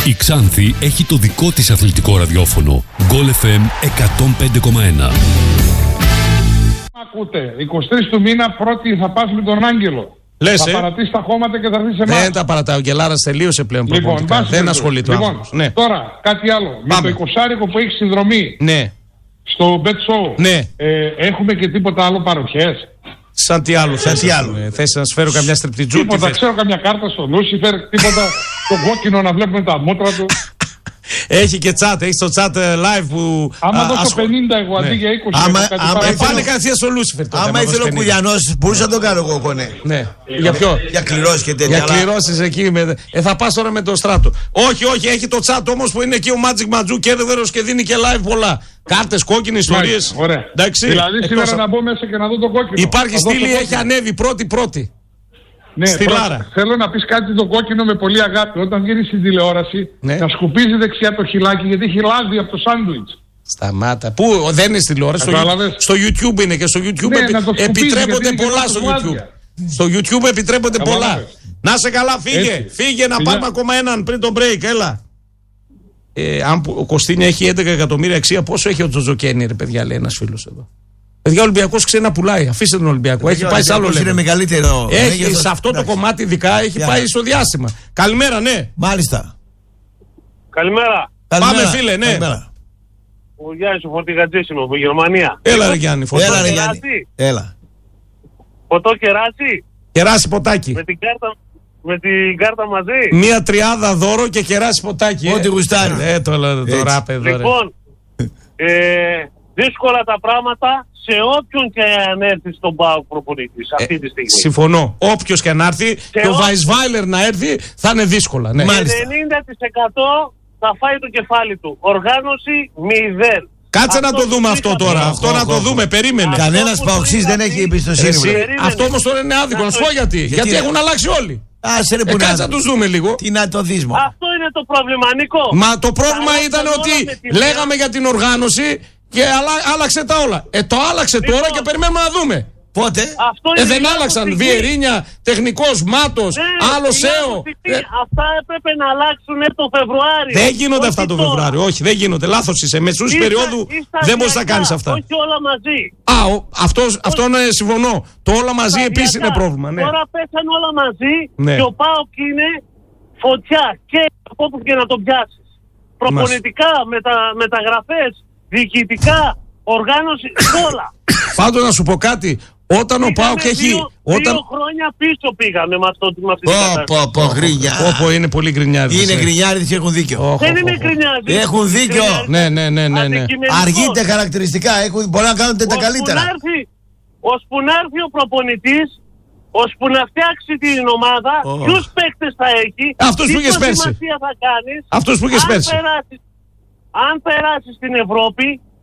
Η Ξάνθη έχει το δικό της αθλητικό ραδιόφωνο. Goal FM 105,1. Ακούτε, 23 του μήνα πρώτη θα πας με τον Άγγελο. Λες, θα παρατήσει τα χώματα και θα έρθει σε εμάς. Δεν τα παρατάω. Ο Γελάρας τελείωσε πλέον προπονητικά. Δεν ασχολείται ο άνθρωπος. Ναι. Τώρα, κάτι άλλο. Πάμε. Με το 20 που έχει συνδρομή Ναι. στο Bet Show, Ναι. έχουμε και τίποτα άλλο παροχές? Σαν τι άλλο θες να σου φέρω καμιά στριπτιτζού? Τίποτα, ξέρω καμιά κάρτα στο Lucifer, τίποτα το κόκκινο να βλέπουμε τα μούτρα του. Έχει και chat, έχει το chat live που. Άμα δώσω 50 εγώ αντί για 20. Πάνε κατευθείαν στο Lucifer. Άμα ήθελε ο Κουλιανός, μπορούσα να το κάνω εγώ κονέ. Ναι. Για ποιο? Για κληρώσεις και τέτοια. Για κληρώσεις εκεί. Θα πας τώρα με το Στράτο. Όχι, έχει το chat όμως που είναι εκεί ο Magic Ματζού κέρδερος και δίνει και live πολλά. Κάρτες, κόκκινες, ιστορίες. Ωραία. Δηλαδή σήμερα να μπω μέσα και να δω το κόκκινο. Υπάρχει στήλη, έχει ανέβει πρώτη. Ναι, θέλω να πεις κάτι το κόκκινο με πολύ αγάπη. Όταν βγαίνει στην τηλεόραση, να σκουπίζει δεξιά το χυλάκι γιατί έχει λάδι από το σάντουιτς. Σταμάτα. Πού δεν είναι στην τηλεόραση, στο YouTube είναι και στο YouTube επιτρέπονται πολλά στο YouTube. Στο YouTube επιτρέπονται πολλά. Να σε καλά, φύγε να πάρουμε ακόμα έναν πριν το break, έλα. Αν ο Κωστίνια έχει 11 εκατομμύρια αξία, πόσο έχει ο Τζοτζοκένι, ρε παιδιά, λέει ένας φίλος εδώ. Παιδιά, ο Ολυμπιακός ξένα πουλάει. Αφήστε τον Ολυμπιακό. Έχει πάει σε άλλο level. Είναι μεγαλύτερο. Έχει σε αυτό το κομμάτι ειδικά έχει πάει στο διάστημα. Καλημέρα, ναι. Μάλιστα. Καλημέρα. Πάμε, φίλε, ναι. Ο Γιάννης ο Φορτηγατζής είναι από Γερμανία. Έλα, ρε Γιάννη. Έλα. Ποτό κεράσι. Κεράσι ποτάκι. Με την κάρτα μαζί. Μία τριάδα δώρο και κεράσι ποτάκι. Ό,τι γουστάρει. Το ράπε εδώ. Λοιπόν, δύσκολα τα πράγματα σε όποιον και αν έρθει στον ΠΑΟΚ προπονητής αυτή τη στιγμή. Συμφωνώ. Όποιος και αν έρθει και ο Βάισβάιλερ να έρθει θα είναι δύσκολα. Ναι. 90% θα φάει το κεφάλι του. Οργάνωση 0. Κάτσε να το δούμε αυτό τώρα. Αυτό να το δούμε. Περίμενε. Κανένας παοξής δεν έχει εμπιστοσύνη. Αυτό όμως τώρα είναι άδικο. Να σου πω γιατί. Γιατί έχουν αλλάξει όλοι. Κάτσε να τους δούμε λίγο. Τι να το δεις, αυτό είναι το πρόβλημα, Νίκο. Μα το πρόβλημα ήταν ότι λέγαμε για την οργάνωση και άλλαξε τα όλα. Το άλλαξε τώρα και περιμένουμε να δούμε. Πότε? Δεν άλλαξαν. Βιερίνια, τεχνικός, Μάτος, άλλο ΣΕΟ. Αυτά έπρεπε να αλλάξουν το Φεβρουάριο. Δεν γίνονται αυτά το Φεβρουάριο. Όχι, δεν γίνονται. Λάθος είσαι. Μεσούς περίοδου δεν μπορείς να κάνεις αυτά. Όχι όλα μαζί. Αυτό συμφωνώ. Το όλα μαζί επίσης είναι πρόβλημα. Τώρα πέσαν όλα μαζί και ο ΠΑΟΚ είναι φωτιά. Και από όπου και να τον πιάσεις. Προπονητικά, μεταγραφές, διοικητικά, οργάνωση, όλα. Πάντως να σου πω κάτι. Όταν ο ΠΑΟΚ έχει. 2 χρόνια πίσω πήγαμε με αυτή την κατάσταση. Πω, είναι πολύ γκρινιάριδες. Είναι γκρινιάριδες και έχουν δίκιο. Δεν είναι γκρινιάριδες. Έχουν δίκιο. Ναι. Αργείτε χαρακτηριστικά. Μπορεί να κάνετε τα καλύτερα. Ώσπου να έρθει ο προπονητής, ώσπου να φτιάξει την ομάδα, ποιους παίκτες θα έχει, αυτούς που είχες πέρσι. Θα κάνεις, αυτούς που είχες πέρσι. Αν περάσεις στην Ευρώπη,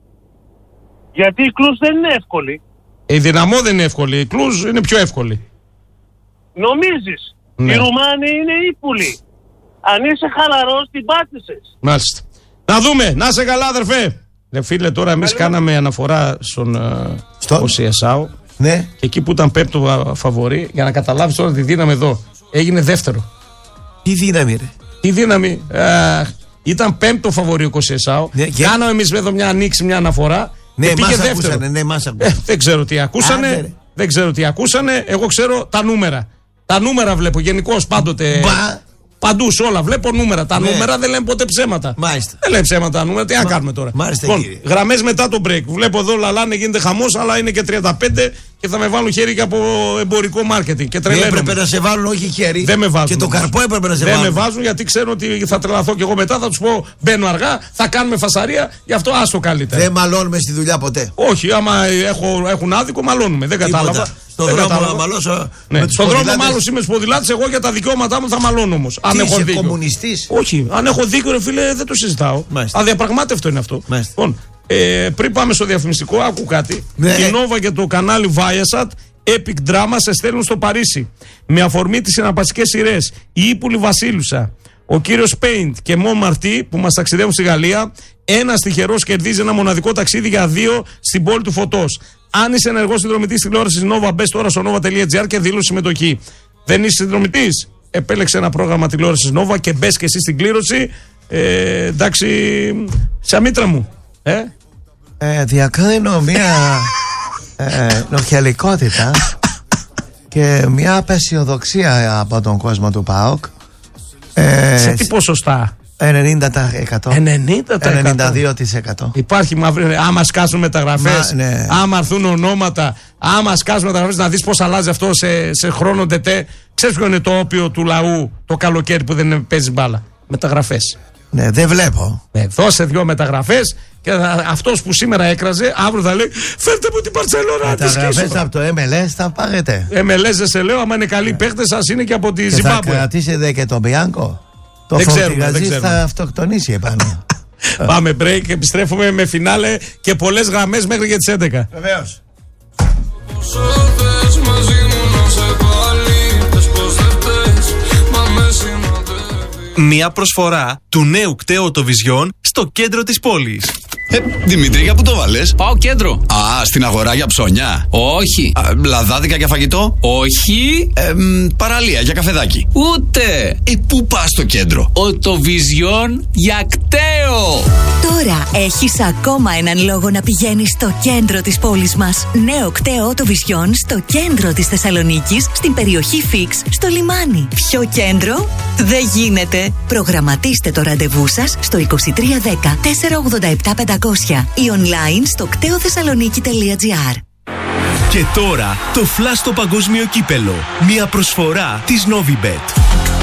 γιατί η Κλουζ δεν είναι εύκολη. Η Δυναμό δεν είναι εύκολη, η Κλουζ είναι πιο εύκολη. Νομίζεις. Οι Ρουμάνοι είναι ύπουλοι. Αν είσαι χαλαρός, την πάτησες. Μάλιστα. Να δούμε, να είσαι καλά, αδερφέ. Φίλε, τώρα εμείς κάναμε αναφορά στον Οσιασάο. Ναι. Και εκεί που ήταν πέμπτο φαβορί, για να καταλάβεις τώρα τη δύναμη εδώ, έγινε δεύτερο. Τι δύναμη, ρε. Τι δύναμη. Ήταν πέμπτο φαβορί ο Οσιασάο. Ναι, κάναμε εμείς εδώ μια ανοίξη, μια αναφορά. Ναι, μας ακούσανε, δεν ξέρω τι ακούσανε. Δεν ξέρω τι ακούσανε. Εγώ ξέρω τα νούμερα. Τα νούμερα βλέπω γενικώς πάντοτε. Παντού σε όλα βλέπω νούμερα. Τα νούμερα δεν λένε ποτέ ψέματα. Μάλιστα. Δεν λένε ψέματα τα νούμερα. Τι να κάνουμε τώρα. Λοιπόν, γραμμές μετά το break. Βλέπω εδώ λαλάνε, γίνεται χαμός, αλλά είναι και 35 και θα με βάλουν χέρι και από εμπορικό μάρκετινγκ. Και τρελαίνομαι. Έπρεπε να σε βάλουν, όχι χέρι. Δεν με βάζουν. Και το καρπό έπρεπε να σε βάλουν. Δεν με βάζουν γιατί ξέρουν ότι θα τρελαθώ και εγώ μετά. Θα τους πω μπαίνω αργά, θα κάνουμε φασαρία. Γι' αυτό άστο καλύτερα. Δεν μαλώνουμε στη δουλειά ποτέ. Όχι, άμα έχουν άδικο, μαλώνουμε. Δεν κατάλαβα. Στον δρόμο να μαλώσω. Στον δρόμο μάλλον είμαι με ποδηλάτης, εγώ για τα δικαιώματά μου θα μαλώνω όμως. Αν έχω δίκιο. Κομμουνιστής. Όχι, αν έχω δίκιο, ρε φίλε, δεν το συζητάω. Αδιαπραγμάτευτο είναι αυτό. Λοιπόν, πριν πάμε στο διαφημιστικό, άκου κάτι. Η Νόβα και το κανάλι Viasat Epic Drama σε στέλνουν στο Παρίσι. Με αφορμή τις συναρπαστικές σειρές Η Ύπουλη Βασίλισσα, ο κύριος Πέιντ και Μον Μαρτί που μας ταξιδεύουν στη Γαλλία. Ένας τυχερός κερδίζει ένα μοναδικό ταξίδι για 2 στην πόλη του φωτός. Αν είσαι ενεργός συνδρομητής τηλεόρασης Nova, μπες τώρα στο nova.gr και δήλωσε συμμετοχή. Δεν είσαι συνδρομητής? Επέλεξε ένα πρόγραμμα τηλεόρασης Nova και μπες και εσύ στην κλήρωση. εντάξει, σαν μήτρα μου. Διακρίνω μια νοχελικότητα και μια απεσιοδοξία από τον κόσμο του ΠΑΟΚ. Σε τι ποσοστά? 90%. 92%. Υπάρχει μαύρη. Άμα σκάσουν μεταγραφές, ναι. Άμα έρθουν ονόματα, άμα σκάσουν μεταγραφές, να δεις πώς αλλάζει αυτό σε χρόνο τετέ. Ξέρεις ποιο είναι το όπιο του λαού το καλοκαίρι που δεν παίζει μπάλα? Μεταγραφές. Ναι, δεν βλέπω. Δώσε 2 μεταγραφές και αυτός που σήμερα έκραζε, αύριο θα λέει φέρτε μου την Παρσελόνα να τη σκίσω. Μεταγραφές από το MLS θα πάρετε. MLS δεν σε λέω, άμα είναι καλοί παίχτες σας είναι και από τη Ζιμπάμπουε. Θα κρατήσετε και τον Μπιάνκο. Το Φορτηγαζής θα αυτοκτονήσει επάνω. Πάμε break, επιστρέφουμε με φινάλε και πολλές γραμμές μέχρι και τις 11. Βεβαίως. Μια προσφορά του νέου κταίου Vision στο κέντρο της πόλης. Δημήτρη, για πού το βάλες? Πάω κέντρο. Α, στην αγορά για ψώνια? Όχι. Λαδάδικα για φαγητό? Όχι. Παραλία για καφεδάκι? Ούτε. Πού πας στο κέντρο? Το Vision για κταίο. Τώρα έχεις ακόμα έναν λόγο να πηγαίνεις στο κέντρο της πόλης μας. Νέο κταίο Vision στο κέντρο της Θεσσαλονίκης, στην περιοχή Φίξ, στο λιμάνι. Ποιο κέντρο? Δεν γίνεται. Προγραμματίστε το ραντεβού σας στο 2310 487 500 ή online στο κτεοθεσσαλονίκη.gr. Και τώρα το Flash στο παγκόσμιο κύπελο. Μια προσφορά της Novibet.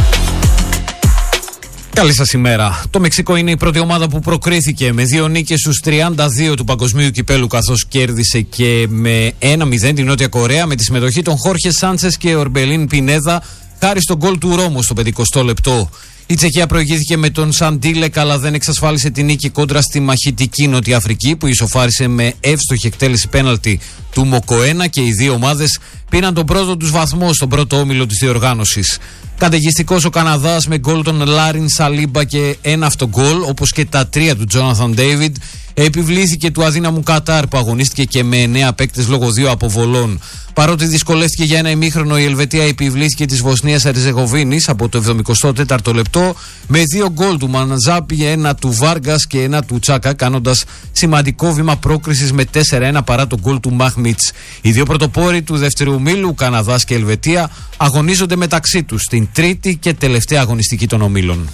Καλή σας ημέρα. Το Μεξικό είναι η πρώτη ομάδα που προκρίθηκε με 2 νίκες στους 32 του παγκοσμίου κυπέλου, καθώς κέρδισε και με 1-0 την Νότια Κορέα με τη συμμετοχή των Χόρχε Σάντσες και Ορμπελίν Πινέδα, χάρη στον γκολ του Ρώμου στο 50ο λεπτό. Η Τσεχία προηγήθηκε με τον Σαντίλεκ, αλλά δεν εξασφάλισε την νίκη κόντρα στη μαχητική Νότια Αφρική, που ισοφάρισε με εύστοχη εκτέλεση πέναλτι του Μοκοένα, και οι δύο ομάδες πήραν τον πρώτο τους βαθμό στον πρώτο όμιλο της διοργάνωσης. Καταιγιστικός ο Καναδάς με γκολ των Λάριν Σαλίμπα και ένα αυτογκολ, όπως και τα 3 του Τζόναθαν Ντέιβιντ. Επιβλήθηκε του αδύναμου Κατάρ, που αγωνίστηκε και με 9 παίκτες λόγω 2 αποβολών. Παρότι δυσκολεύτηκε για ένα ημίχρονο, η Ελβετία επιβλήθηκε της Βοσνίας Ερζεγοβίνης από το 74ο λεπτό με 2 γκολ του Μανζάπη, ένα του Βάργας και ένα του Τσάκα, κάνοντας σημαντικό βήμα πρόκρισης με 4-1 παρά το γκολ του Μαχμίτς. Οι δύο πρωτοπόροι του δεύτερου ομίλου, Καναδάς και Ελβετία, αγωνίζονται μεταξύ τους στην τρίτη και τελευταία αγωνιστική των ομίλων.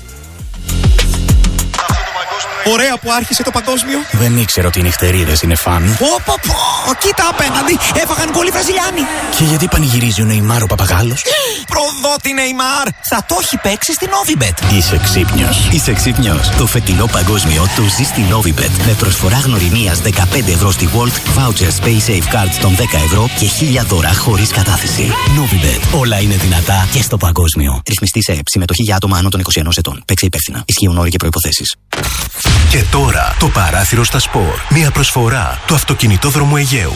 Ωραία που άρχισε το παγκόσμιο. Δεν ήξερα ότι οι νυχτερίδες είναι φαν. Κοίτα απέναντι, έφαγαν γκολ οι Βραζιλιάνοι. Και γιατί πανηγυρίζει ο Νεϊμάρ ο Παπαγάλος? Προδότη Νεϊμάρ, θα το έχει παίξει στην Novibet. Είσαι ξύπνιος. Είσαι ξύπνιος. Το φετινό παγκόσμιο το ζει στη Novibet. Με προσφορά γνωριμίας 15 ευρώ στη Volt, vouchers Pay Safe Cards των 10 ευρώ και 1000 δώρα χωρίς κατάθεση. Novibet. Όλα είναι δυνατά και στο παγκόσμιο. Ρυθμιστή σε ΕΠ. Συμμετοχή για άτομα άνω των 21 ετών. Παίξε υπεύθυνα. Ισχύουν όροι και προϋποθέσεις. Και τώρα το παράθυρο στα σπορ. Μια προσφορά του αυτοκινητόδρομου Αιγαίου.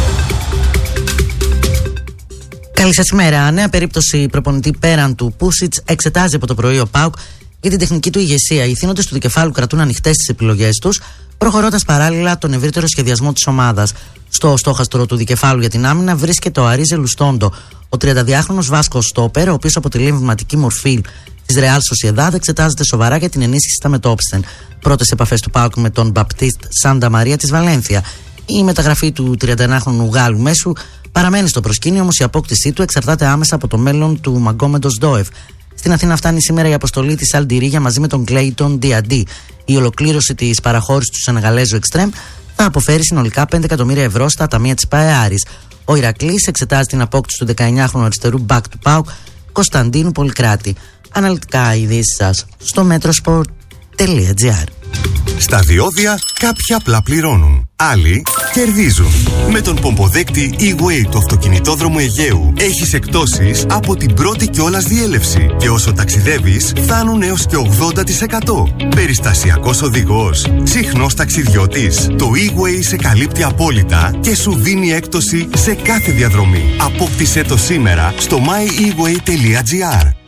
Καλή σας ημέρα. Νέα περίπτωση προπονητή πέραν του Πούσιτς εξετάζει από το πρωί ο ΠΑΟΚ για την τεχνική του ηγεσία. Οι θύνοντες του δικεφάλου κρατούν ανοιχτές τις επιλογές τους, προχωρώντας παράλληλα τον ευρύτερο σχεδιασμό της ομάδας. Στο στόχαστρο του δικεφάλου για την άμυνα βρίσκεται ο Αρίζε Λουστόντο, ο 32χρονος Βάσκος στόπερ, ο οποίος αποτελεί εμβληματική μορφή της Ρεάλ Σοσιεδάδ, εξετάζεται σοβαρά για την ενίσχυση στα μετόπισθεν. Πρώτες επαφές του ΠΑΟΚ με τον Μπαπτίστ Σάντα Μαρία της Βαλένθια. Η μεταγραφή του 31χρονου Γάλλου μέσου παραμένει στο προσκήνιο, όμως η απόκτησή του εξαρτάται άμεσα από το μέλλον του Μαγκόμεντος Ντόεφ. Στην Αθήνα φτάνει σήμερα η αποστολή της Αλντιρίγια μαζί με τον Κλέιτον Διαντί. Η ολοκλήρωση της παραχώρησης του Σενεγαλέζου Εξτρέμ θα αποφέρει συνολικά 5 εκατομμύρια ευρώ στα ταμεία της ΠαΕΑΡης. Ο Ηρακλής εξετάζει την απόκτηση του 19χρονου αριστερού μπακ του ΠΑΟΚ Κωνσταντίνου Πολυκράτη. Αναλυτικά ειδήσεις σας στο metrosport.gr. Στα διόδια κάποιοι απλά πληρώνουν, άλλοι κερδίζουν. Με τον πομποδέκτη E-Way του αυτοκινητόδρομου Αιγαίου έχεις εκπτώσεις από την πρώτη κιόλας διέλευση και όσο ταξιδεύεις φτάνουν έως και 80%. Περιστασιακός οδηγός, συχνός ταξιδιώτης. Το E-Way σε καλύπτει απόλυτα και σου δίνει έκπτωση σε κάθε διαδρομή. Απόκτησέ το σήμερα στο myeWay.gr.